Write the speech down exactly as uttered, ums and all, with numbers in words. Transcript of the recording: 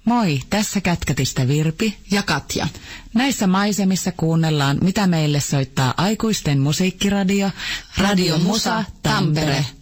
Moi, tässä Kätkätistä Virpi ja Katja. Näissä maisemissa kuunnellaan, mitä meille soittaa aikuisten musiikkiradio, Radio Musa Tampere.